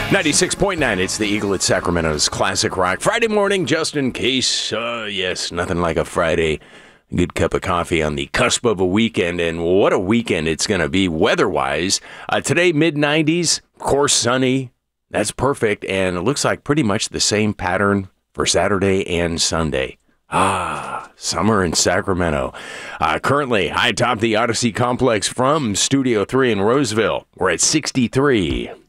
96.9, it's the Eagle at Sacramento's Classic Rock. Friday morning, just in case. Yes, nothing like a Friday. A good cup of coffee on the cusp of a weekend, and what a weekend it's going to be weather-wise. Today, mid-90s, of course, sunny. That's perfect, and it looks like pretty much the same pattern for Saturday and Sunday. Summer in Sacramento. Currently, high atop the Odyssey Complex from Studio 3 in Roseville, we're at 63.